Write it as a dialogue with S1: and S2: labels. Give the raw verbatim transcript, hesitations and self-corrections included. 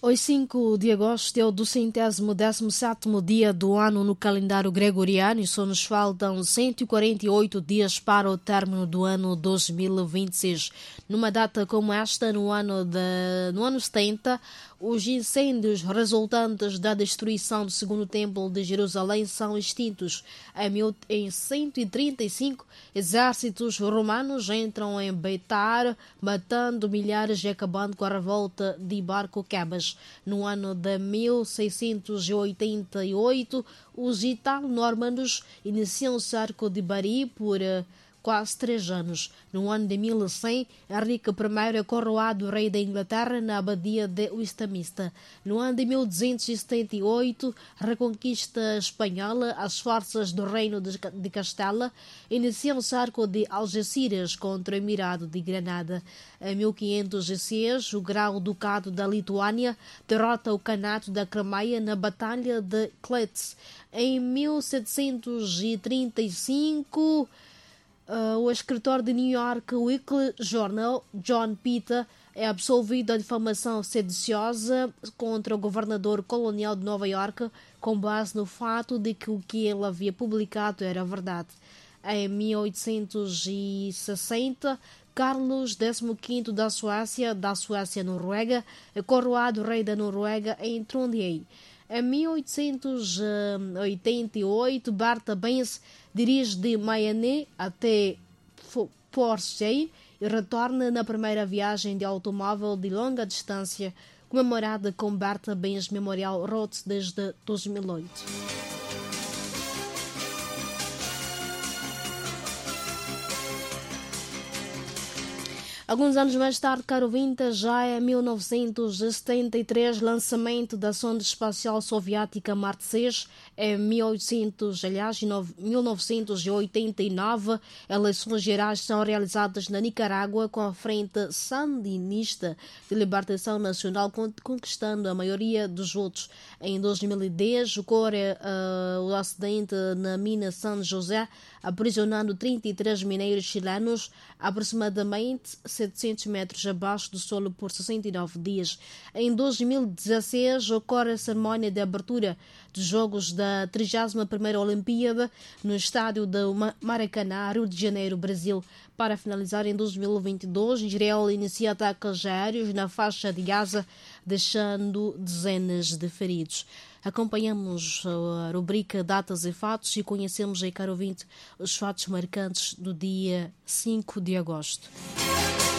S1: Hoje, cinco de agosto, é o duzentésimo décimo sétimo dia do ano no calendário gregoriano e só nos faltam cento e quarenta e oito dias para o término do ano dois mil e vinte e seis. Numa data como esta, no ano, de, no ano setenta, os incêndios resultantes da destruição do segundo templo de Jerusalém são extintos. Em cento e trinta e cinco, exércitos romanos entram em Beitar, matando milhares e acabando com a revolta de Bar Kokheba. No ano de mil seiscentos e oitenta e oito, os italo-normandos iniciam o cerco de Bari por uh, quase três anos. No ano de mil e cem, Henrique I é coroado rei da Inglaterra na abadia de Westminster. No ano de mil duzentos e setenta e oito, reconquista espanhola, as forças do reino de Castela iniciam o cerco de Algeciras contra o Emirado de Granada. Em mil quinhentos e seis, o grão-ducado da Lituânia derrota o Kanato da Crimeia na Batalha de Kletz. Em mil setecentos e trinta e cinco, Uh, o escritor de New York Weekly Journal, John Peter, é absolvido da difamação sediciosa contra o governador colonial de Nova York, com base no fato de que o que ele havia publicado era verdade. Em mil oitocentos e sessenta, Carlos décimo quinto da Suécia, da Suécia-Noruega, é coroado rei da Noruega em Trondheim. Em mil oitocentos e oitenta e oito, Bertha Benz dirige de Miami até Port-Said e retorna na primeira viagem de automóvel de longa distância, comemorada com Bertha Benz Memorial Road desde dois mil e oito. Alguns anos mais tarde, caro ouvinte, já em mil novecentos e setenta e três, lançamento da sonda espacial soviética Marte seis. Em mil e oitocentos, aliás, mil novecentos e oitenta e nove, eleições gerais são realizadas na Nicarágua com a Frente Sandinista de Libertação Nacional conquistando a maioria dos votos. Em dois mil e dez, ocorre uh, o acidente na mina São José, aprisionando trinta e três mineiros chilenos, aproximadamente setecentos metros abaixo do solo por sessenta e nove dias. Em dois mil e dezesseis, ocorre a cerimónia de abertura dos Jogos da trigésima primeira Olimpíada no estádio de Maracanã, Rio de Janeiro, Brasil. Para finalizar, em dois mil e vinte e dois, Israel inicia ataques aéreos na faixa de Gaza, deixando dezenas de feridos. Acompanhamos a rubrica Datas e Fatos e conhecemos aí, caro ouvinte, os fatos marcantes do dia cinco de agosto.